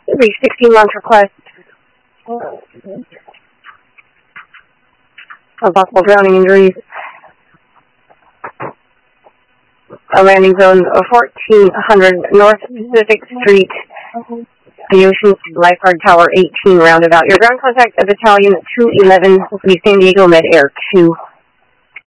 Reach 16 launch request. Possible drowning injuries. A landing zone 1400 North Pacific Street, the Ocean Lifeguard Tower 18 roundabout. Your ground contact at Battalion 211 will be San Diego Med Air 2.